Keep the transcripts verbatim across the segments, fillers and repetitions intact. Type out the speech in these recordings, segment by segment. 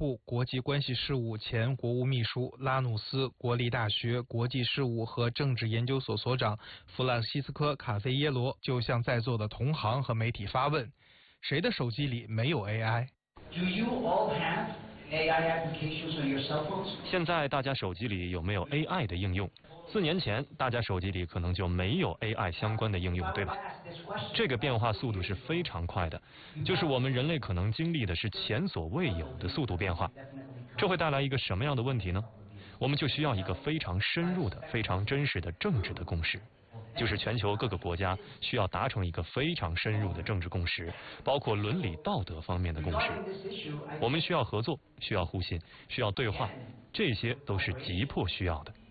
部国际关系事务前国务秘书、拉努斯国立大学国际事务和政治研究所所长弗朗西斯科·卡菲耶罗就向在座的同行和媒体发问：谁的手机里没有 A I？Do you all have A I applications on your cell phones? 现在大家手机里有没有 A I 的应用？四年前，大家手机里可能就没有 A I 相关的应用，对吧？这个变化速度是非常快的，就是我们人类可能经历的是前所未有的速度变化。这会带来一个什么样的问题呢？我们就需要一个非常深入的、非常真实的政治的共识。就是全球各个国家需要达成一个非常深入的政治共识，包括伦理道德方面的共识。我们需要合作，需要互信，需要对话，这些都是急迫需要的。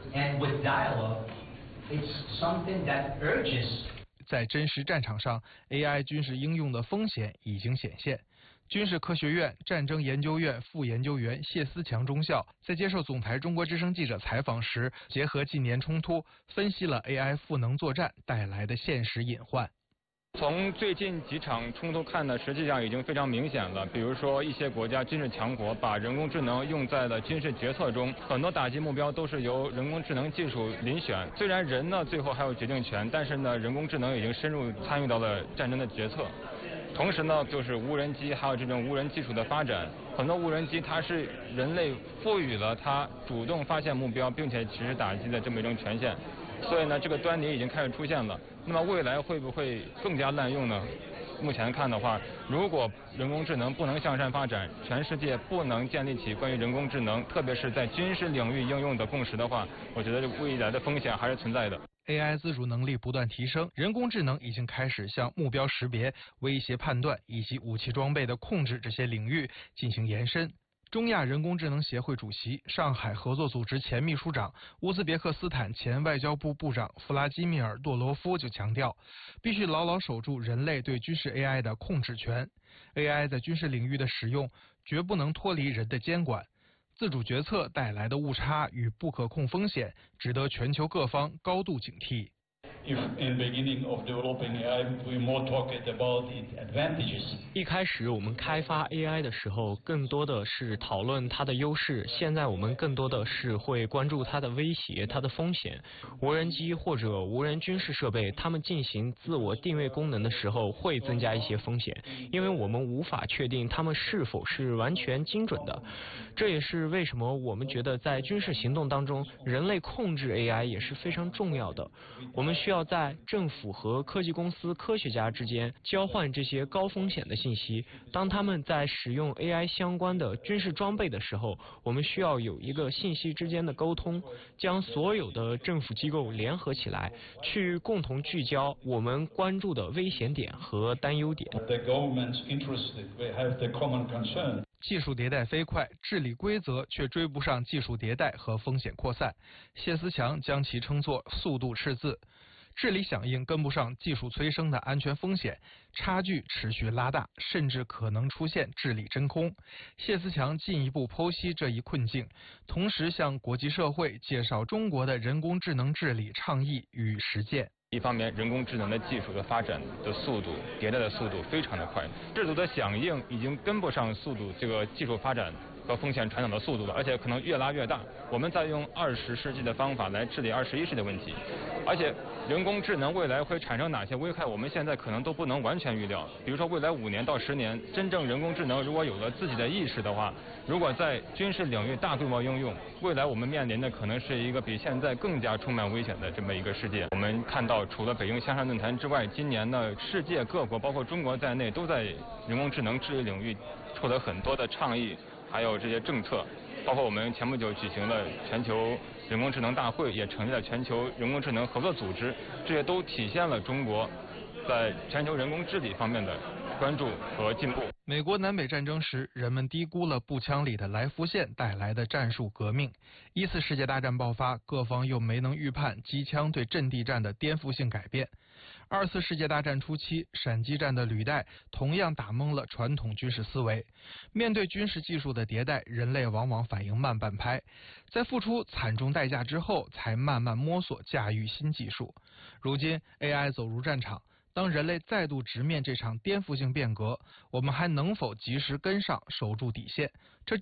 在真实战场上 ，A I 军事应用的风险已经显现。军事科学院战争研究院副研究员谢思强中校在接受总台中国之声记者采访时，结合近年冲突，分析了 A I 赋能作战带来的现实隐患。 从最近几场冲突看呢，实际上已经非常明显了。比如说，一些国家军事强国把人工智能用在了军事决策中，很多打击目标都是由人工智能技术遴选。虽然人呢最后还有决定权，但是呢，人工智能已经深入参与到了战争的决策。同时呢，就是无人机还有这种无人技术的发展，很多无人机它是人类赋予了它主动发现目标并且实施打击的这么一种权限，所以呢，这个端倪已经开始出现了。那么未来会不会更加滥用呢？目前看的话，如果人工智能不能向善发展，全世界不能建立起关于人工智能，特别是在军事领域应用的共识的话，我觉得未来的风险还是存在的。 A I 自主能力不断提升，人工智能已经开始向目标识别、威胁判断以及武器装备的控制这些领域进行延伸。中亚人工智能协会主席、上海合作组织前秘书长、乌兹别克斯坦前外交部部长弗拉基米尔·多罗夫就强调，必须牢牢守住人类对军事 A I 的控制权。A I 在军事领域的使用绝不能脱离人的监管。自主决策带来的误差与不可控风险，值得全球各方高度警惕。 一开始我们开发 A I 的时候，更多的是讨论它的优势，现在我们更多的是会关注它的威胁、它的风险。无人机或者无人军事设备，它们进行自我定位功能的时候，会增加一些风险，因为我们无法确定它们是否是完全精准的。这也是为什么我们觉得在军事行动当中，人类控制 A I 也是非常重要的。我们需要在政府和科技公司科学家之间交换这些高风险的信息。当他们在使用 A I 相关的军事装备的时候，我们需要有一个信息之间的沟通，将所有的政府机构联合起来，去共同聚焦我们关注的危险点和担忧点。 技术迭代飞快，治理规则却追不上技术迭代和风险扩散。谢思强将其称作速度赤字。治理响应跟不上技术催生的安全风险，差距持续拉大，甚至可能出现治理真空。谢思强进一步剖析这一困境，同时向国际社会介绍中国的人工智能治理倡议与实践。 一方面，人工智能的技术的发展的速度、迭代的速度非常的快，制度的响应已经跟不上速度这个技术发展和风险传导的速度了，而且可能越拉越大。我们在用二十世纪的方法来治理二十一世纪的问题，而且人工智能未来会产生哪些危害，我们现在可能都不能完全预料。比如说，未来五年到十年，真正人工智能如果有了自己的意识的话，如果在军事领域大规模应用，未来我们面临的可能是一个比现在更加充满危险的这么一个世界。我们看到，除了北京香山论坛之外，今年呢，世界各国，包括中国在内，都在人工智能治理领域出了很多的倡议，还有这些政策。包括我们前不久举行了全球人工智能大会，也成立了全球人工智能合作组织，这些都体现了中国在全球人工治理方面的关注和进步。 美国南北战争时，人们低估了步枪里的来福线带来的战术革命。一次世界大战爆发，各方又没能预判机枪对阵地战的颠覆性改变。二次世界大战初期，闪击战的履带同样打懵了传统军事思维。面对军事技术的迭代，人类往往反应慢半拍，在付出惨重代价之后，才慢慢摸索驾驭新技术。如今 A I 走入战场，当人类再度直面这场颠覆性变革，我们还能否及时跟上，守住底线？这